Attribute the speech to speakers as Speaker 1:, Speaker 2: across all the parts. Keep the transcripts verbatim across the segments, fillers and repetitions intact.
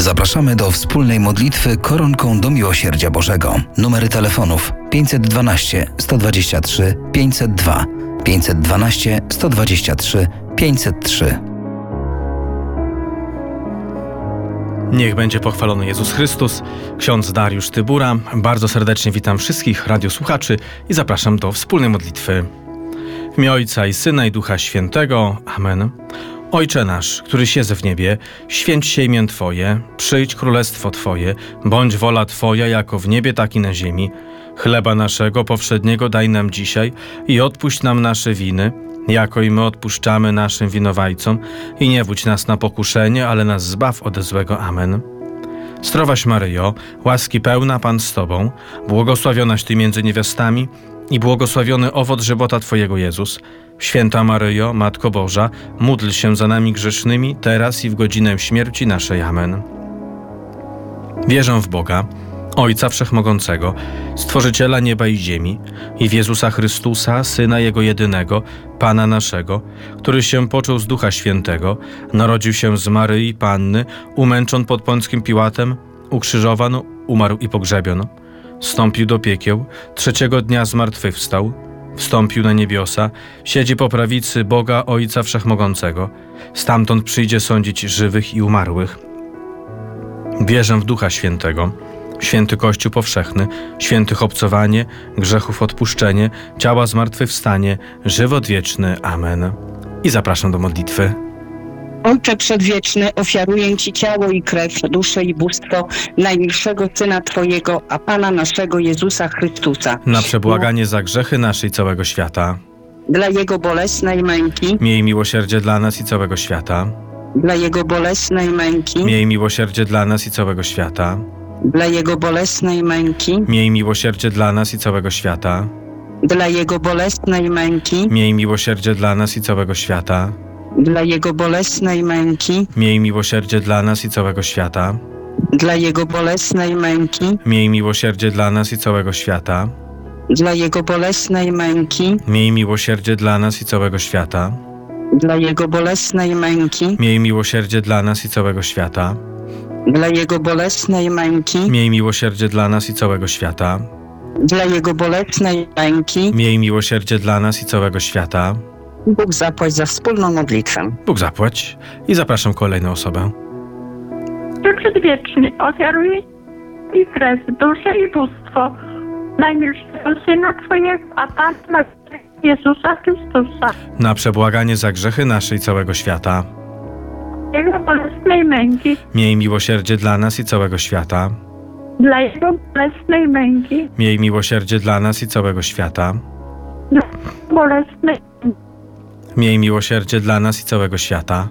Speaker 1: Zapraszamy do wspólnej modlitwy koronką do miłosierdzia Bożego. Numery telefonów pięćset dwanaście, sto dwadzieścia trzy, pięćset dwa, pięćset dwanaście, sto dwadzieścia trzy, pięćset trzy.
Speaker 2: Niech będzie pochwalony Jezus Chrystus. Ksiądz Dariusz Tybura. Bardzo serdecznie witam wszystkich radiosłuchaczy i zapraszam do wspólnej modlitwy. W imię Ojca i Syna i Ducha Świętego. Amen. Ojcze nasz, któryś jest w niebie, święć się imię Twoje, przyjdź królestwo Twoje, bądź wola Twoja jako w niebie, tak i na ziemi. Chleba naszego powszedniego daj nam dzisiaj i odpuść nam nasze winy, jako i my odpuszczamy naszym winowajcom, i nie wódź nas na pokuszenie, ale nas zbaw ode złego. Amen. Zdrowaś Maryjo, łaski pełna, Pan z Tobą, błogosławionaś Ty między niewiastami i błogosławiony owoc żywota Twojego Jezus. Święta Maryjo, Matko Boża, módl się za nami grzesznymi, teraz i w godzinę śmierci naszej. Amen. Wierzę w Boga, Ojca Wszechmogącego, Stworzyciela nieba i ziemi, i w Jezusa Chrystusa, Syna Jego jedynego, Pana naszego, który się począł z Ducha Świętego, narodził się z Maryi Panny, umęczon pod Pąckim Piłatem, ukrzyżowano, umarł i pogrzebiono. Wstąpił do piekieł, trzeciego dnia zmartwychwstał, wstąpił na niebiosa, siedzi po prawicy Boga Ojca Wszechmogącego, stamtąd przyjdzie sądzić żywych i umarłych. Wierzę w Ducha Świętego, święty Kościół powszechny, świętych obcowanie, grzechów odpuszczenie, ciała zmartwychwstanie, żywot wieczny. Amen. I zapraszam do modlitwy.
Speaker 3: Ojcze Przedwieczny, ofiaruję Ci ciało i krew, duszę i bóstwo najmilszego Syna Twojego, a Pana naszego Jezusa Chrystusa.
Speaker 2: Na przebłaganie za grzechy nasze i całego świata.
Speaker 3: Dla Jego bolesnej męki.
Speaker 2: Miej miłosierdzie dla nas i całego świata.
Speaker 3: Dla Jego bolesnej męki.
Speaker 2: Miej miłosierdzie dla nas i całego świata.
Speaker 3: Dla Jego bolesnej męki.
Speaker 2: Miej miłosierdzie dla nas i całego świata.
Speaker 3: Dla Jego bolesnej męki.
Speaker 2: Miej miłosierdzie dla nas i całego świata.
Speaker 3: Dla Jego bolesnej męki.
Speaker 2: Miej miłosierdzie dla nas i całego świata.
Speaker 3: Dla Jego bolesnej męki.
Speaker 2: Miej miłosierdzie dla nas i całego świata.
Speaker 3: Dla Jego bolesnej męki.
Speaker 2: Miej miłosierdzie dla nas i całego świata.
Speaker 3: Dla Jego bolesnej męki.
Speaker 2: Miej miłosierdzie dla nas i całego świata.
Speaker 3: Dla Jego bolesnej męki.
Speaker 2: Miej miłosierdzie dla nas i całego świata.
Speaker 3: Dla Jego bolesnej męki.
Speaker 2: Miej miłosierdzie dla nas i całego świata.
Speaker 3: Bóg zapłać za wspólną modlitwę.
Speaker 2: Bóg zapłać. I zapraszam kolejną osobę.
Speaker 4: Przedwieczny, ofiaruję i krew, duszę i bóstwo najmilszego Syna Twojego, a Pana Jezusa Chrystusa.
Speaker 2: Na przebłaganie za grzechy nasze i całego świata.
Speaker 4: Jego bolesnej męki.
Speaker 2: Miej miłosierdzie dla nas i całego świata.
Speaker 4: Dla Jego bolesnej męki.
Speaker 2: Miej miłosierdzie dla nas i całego świata.
Speaker 4: Dla bolesnej
Speaker 2: Miej miłosierdzie dla nas i całego świata.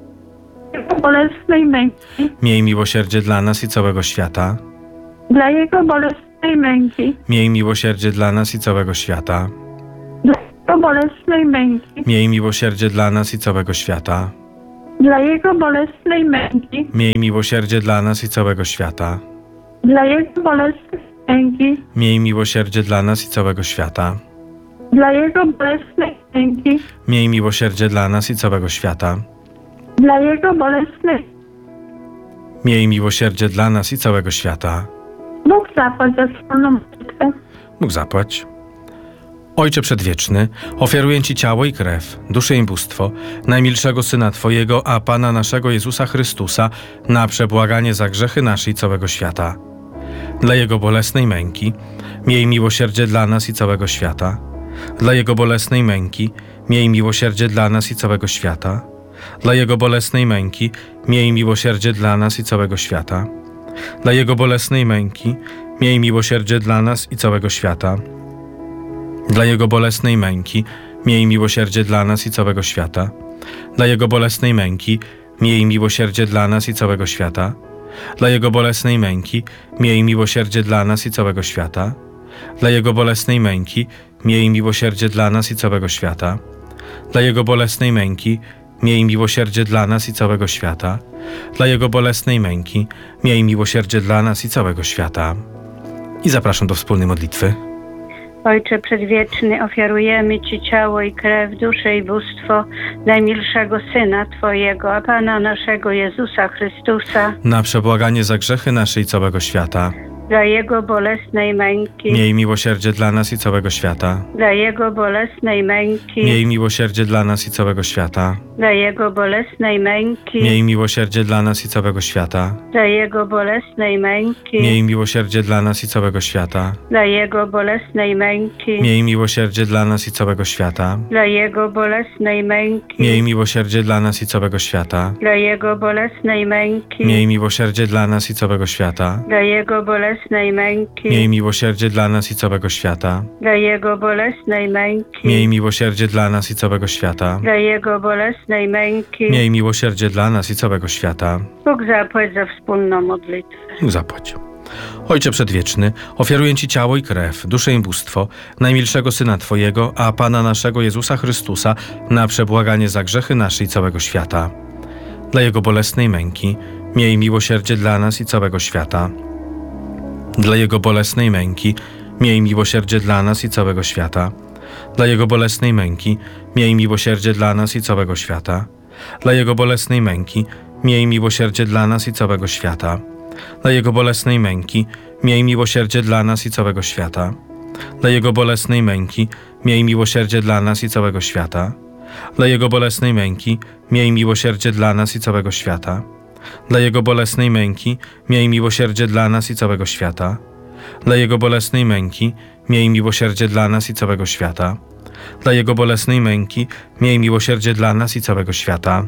Speaker 4: Jego bolesnej męki.
Speaker 2: Miej miłosierdzie dla nas i całego świata.
Speaker 4: Dla Jego bolesnej męki.
Speaker 2: Miej miłosierdzie dla nas i całego świata.
Speaker 4: Dla Jego bolesnej męki.
Speaker 2: Miej miłosierdzie dla nas i całego świata.
Speaker 4: Dla Jego bolesnej męki.
Speaker 2: Miej miłosierdzie dla nas i całego świata.
Speaker 4: Dla Jego bolesnej męki.
Speaker 2: Miej miłosierdzie dla nas i całego świata.
Speaker 4: Dla Jego bolesnej męki.
Speaker 2: Miej miłosierdzie dla nas i całego świata.
Speaker 4: Dla Jego bolesnej.
Speaker 2: Miej miłosierdzie dla nas i całego świata.
Speaker 4: Bóg zapłać za wspólną modlitwę.
Speaker 2: Bóg zapłać. Ojcze Przedwieczny, ofiaruję Ci ciało i krew, duszę i bóstwo najmilszego Syna Twojego, a Pana naszego Jezusa Chrystusa, na przebłaganie za grzechy nasze i całego świata. Dla Jego bolesnej męki, miej miłosierdzie dla nas i całego świata. Dla Jego bolesnej męki, miej miłosierdzie dla nas i całego świata. Dla Jego bolesnej męki, miej miłosierdzie dla nas i całego świata. Dla Jego bolesnej męki, miej miłosierdzie dla nas i całego świata. Dla Jego bolesnej męki, miej miłosierdzie dla nas i całego świata. Dla Jego bolesnej męki, miej miłosierdzie dla nas i całego świata. Dla Jego bolesnej męki, miej miłosierdzie dla nas i całego świata. Dla Jego bolesnej męki, miej miłosierdzie dla nas i całego świata. Dla Jego bolesnej męki, miej miłosierdzie dla nas i całego świata. Dla Jego bolesnej męki, miej miłosierdzie dla nas i całego świata. I zapraszam do wspólnej modlitwy.
Speaker 5: Ojcze Przedwieczny, ofiarujemy Ci ciało i krew, duszę i bóstwo najmilszego Syna Twojego, a Pana naszego Jezusa Chrystusa,
Speaker 2: Na przebłaganie za grzechy nasze i całego świata.
Speaker 5: dla Jego bolesnej męki,
Speaker 2: Miej miłosierdzie dla nas i całego świata.
Speaker 5: dla Jego bolesnej męki,
Speaker 2: Miej miłosierdzie dla nas i całego świata.
Speaker 5: dla Jego bolesnej męki,
Speaker 2: Miej miłosierdzie dla nas i całego świata.
Speaker 5: dla Jego bolesnej męki,
Speaker 2: Miej miłosierdzie dla nas i całego świata.
Speaker 5: dla Jego bolesnej męki,
Speaker 2: Miej miłosierdzie dla nas i całego świata.
Speaker 5: dla Jego bolesnej męki,
Speaker 2: Miej miłosierdzie dla nas i całego świata.
Speaker 5: dla Jego bolesnej męki,
Speaker 2: Miej miłosierdzie dla nas i całego świata.
Speaker 5: dla Jego bolesnej męki,
Speaker 2: Miej miłosierdzie dla nas i całego świata.
Speaker 5: dla Jego bolesnej męki,
Speaker 2: Miej miłosierdzie dla nas i całego świata.
Speaker 5: dla Jego bolesnej męki.
Speaker 2: Miej miłosierdzie dla nas i całego świata.
Speaker 5: Bóg zapłać za wspólną modlitwę.
Speaker 2: Zapłać. Ojcze Przedwieczny, ofiaruję Ci ciało i krew, duszę i bóstwo najmilszego Syna Twojego, a Pana naszego Jezusa Chrystusa, na przebłaganie za grzechy nasze i całego świata. Dla Jego bolesnej męki miej miłosierdzie dla nas i całego świata. Dla Jego bolesnej męki miej miłosierdzie dla nas i całego świata. Dla Jego bolesnej męki miej miłosierdzie dla nas i całego świata. Dla Jego bolesnej męki miej miłosierdzie dla nas i całego świata. Dla Jego bolesnej męki miej miłosierdzie dla nas i całego świata. Dla Jego bolesnej męki miej miłosierdzie dla nas i całego świata. Dla Jego bolesnej męki miej miłosierdzie dla nas i całego świata. Dla Jego bolesnej męki miej miłosierdzie dla nas i całego świata. Dla Jego bolesnej męki miej miłosierdzie dla nas i całego świata. Dla Jego bolesnej męki miej miłosierdzie dla nas i całego świata.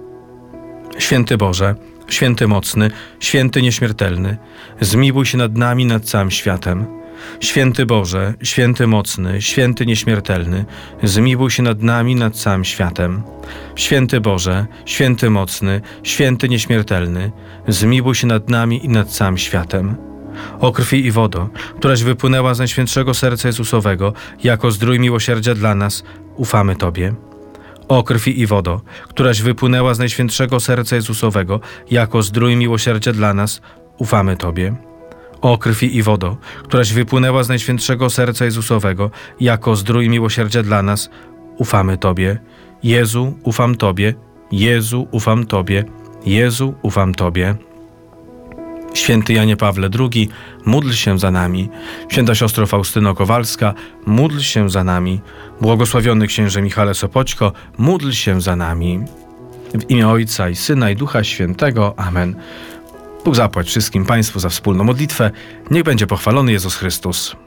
Speaker 2: Święty Boże, Święty Mocny, Święty Nieśmiertelny, zmiłuj się nad nami, nad całym światem. Święty Boże, Święty Mocny, Święty Nieśmiertelny, zmiłuj się nad nami, nad całym światem. Święty Boże, Święty Mocny, Święty Nieśmiertelny, zmiłuj się nad nami i nad całym światem. O krwi i wodo, któraś wypłynęła z Najświętszego Serca Jezusowego, jako zdrój miłosierdzia dla nas, ufamy Tobie. O krwi i wodo, któraś wypłynęła z Najświętszego Serca Jezusowego, jako zdrój miłosierdzia dla nas, ufamy Tobie. O krwi i wodo, któraś wypłynęła z Najświętszego Serca Jezusowego, jako zdrój miłosierdzia dla nas, ufamy Tobie. Jezu, ufam Tobie. Jezu, ufam Tobie. Jezu, ufam Tobie. Święty Janie Pawle drugi, módl się za nami. Święta siostro Faustyno Kowalska, módl się za nami. Błogosławiony księże Michale Sopoćko, módl się za nami. W imię Ojca i Syna i Ducha Świętego. Amen. Bóg zapłać wszystkim Państwu za wspólną modlitwę. Niech będzie pochwalony Jezus Chrystus.